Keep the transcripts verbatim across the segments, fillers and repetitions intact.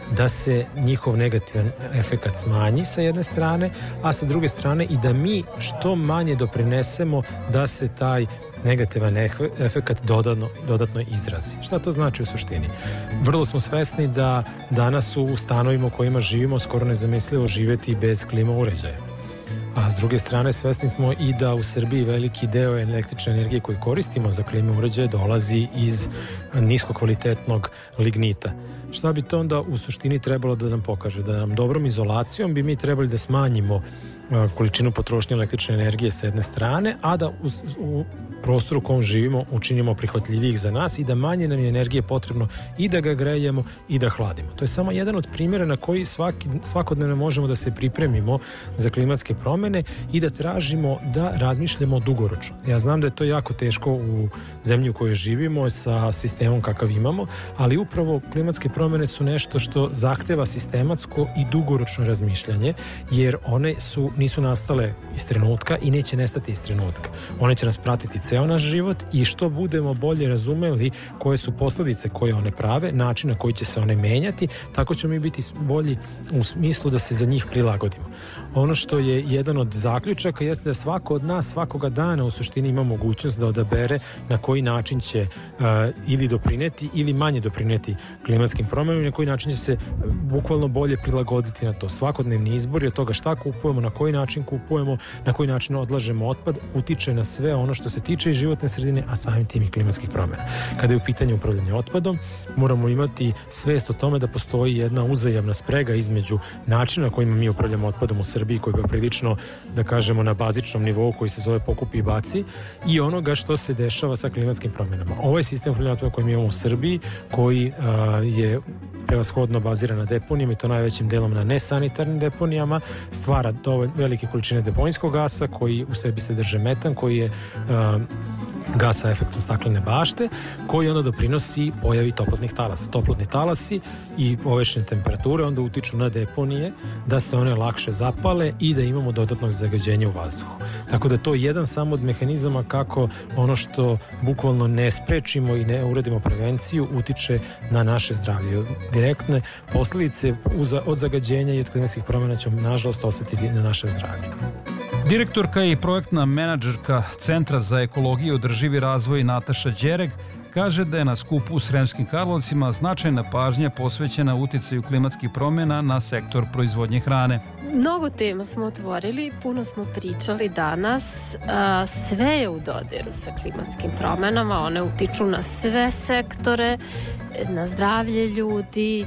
da se njihov negativan efekat smanji sa jedne strane, a sa druge strane i da mi što manje doprinesemo da se taj negativan efekat dodatno, dodatno izrazi. Šta to znači u suštini? Vrlo smo svesni da danas u stanovima u kojima živimo skoro nezamislivo živeti bez klima uređaja. A s druge strane svesni smo i da u Srbiji veliki deo električne energije koju koristimo za klima uređaje dolazi iz niskokvalitetnog lignita. Šta bi to onda u suštini trebalo da nam pokaže? Da nam dobrom izolacijom bi mi trebali da smanjimo količinu potrošnje električne energije sa jedne strane, a da u, u prostoru u kom živimo učinimo prihvatljivijih za nas i da manje nam je energije potrebno i da ga grejemo i da hladimo. To je samo jedan od primjera na koji svaki, svakodnevno možemo da se pripremimo za klimatske promene i da tražimo da razmišljamo dugoročno. Ja znam da je to jako teško u zemlji u kojoj živimo sa sistemom kakav imamo, ali upravo klimatske promene su nešto što zahteva sistematsko i dugoročno razmišljanje, jer one su nisu nastale iz trenutka i neće nestati iz trenutka. One će nas pratiti ceo naš život i što budemo bolje razumeli koje su posledice koje one prave, način na koji će se one menjati, tako ćemo mi biti bolji u smislu da se za njih prilagodimo. Ono što je jedan od zaključaka jeste da svako od nas svakoga dana u suštini ima mogućnost da odabere na koji način će uh, ili doprineti ili manje doprineti klimatskim promenama i na koji način će se bukvalno bolje prilagoditi na to. Svakodnevni izbor je od toga šta kupujemo, na koji način kupujemo, na koji način odlažemo otpad, utiče na sve ono što se tiče i životne sredine, a samim tim i klimatskih promjena. Kada je u pitanju upravljanja otpadom, moramo imati svest o tome da postoji jedna uzajamna sprega između načina na kojima mi upravljamo otpadom u Srbiji, koji je prilično, da kažemo, na bazičnom nivou koji se zove pokupi i baci, i onoga što se dešava sa klimatskim promjenama. Ovo je sistem upravljanja otpadom koji mi imamo u Srbiji, koji a, je prevashodno baziran na deponijama i to najvećim delom na nesanitarnim deponijama, stvara dovoljno velike količine deponijskog gasa koji u sebi sadrže metan, koji je uh, gas sa efektom staklene bašte, koji onda doprinosi pojavi toplotnih talasa. Toplotni talasi i povišene temperature onda utiču na deponije da se one lakše zapale i da imamo dodatno zagađenje u vazduhu. Tako da to je jedan samo od mehanizama kako ono što bukvalno ne sprečimo i ne uradimo prevenciju utiče na naše zdravlje. Direktne posljedice od zagađenja i od klimatskih promjena ćemo nažalost osetiti na naše zdravlje. Direktorka i projektna menadžerka Centra za ekologiju i održivi razvoj Nataša Đerek kaže da je na skupu u Sremskim Karlovcima značajna pažnja posvećena uticaju klimatskih promjena na sektor proizvodnje hrane. Mnogo tema smo otvorili, puno smo pričali danas, sve je u dodiru sa klimatskim promjenama, one utiču na sve sektore, na zdravlje ljudi,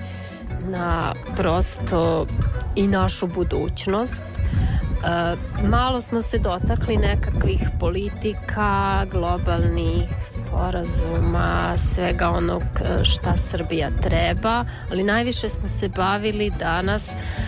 na prosto i našu budućnost. Malo smo se dotakli nekakvih politika, globalnih sporazuma, svega onog šta Srbija treba, ali najviše smo se bavili danas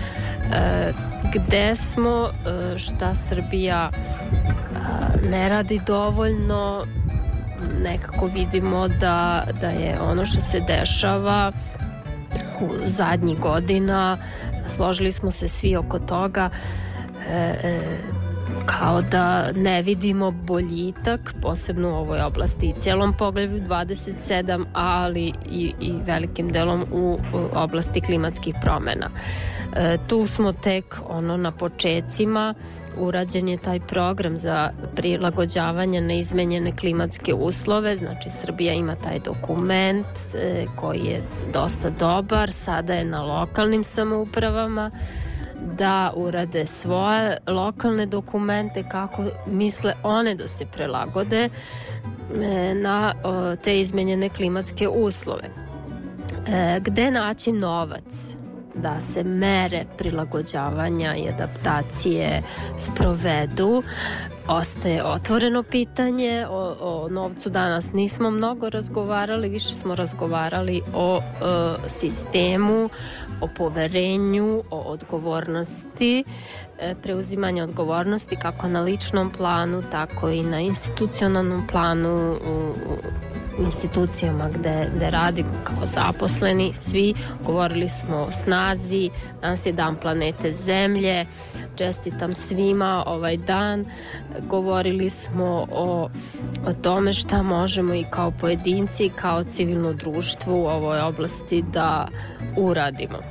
gde smo, šta Srbija ne radi dovoljno. Nekako vidimo da, da je ono što se dešava u zadnjih godina, složili smo se svi oko toga, E, kao da ne vidimo boljitak, posebno u ovoj oblasti i cijelom poglavlju dvadeset sedam, ali i, i velikim delom u, u oblasti klimatskih promjena. E, tu smo tek ono na počecima, urađen je taj program za prilagođavanje na izmenjene klimatske uslove, znači Srbija ima taj dokument e, koji je dosta dobar, sada je na lokalnim samoupravama da urade svoje lokalne dokumente kako misle one da se prilagode na te izmenjene klimatske uslove. Gde naći novac da se mere prilagođavanja i adaptacije sprovedu, ostaje otvoreno pitanje. O, o novcu danas nismo mnogo razgovarali, više smo razgovarali o, o sistemu, o poverenju, o odgovornosti, preuzimanje odgovornosti kako na ličnom planu, tako i na institucionalnom planu, u institucijama gde, gde radimo kao zaposleni. Svi govorili smo o snazi, danas je dan planete Zemlje, čestitam svima ovaj dan. Govorili smo o, o tome šta možemo i kao pojedinci i kao civilno društvo u ovoj oblasti da uradimo.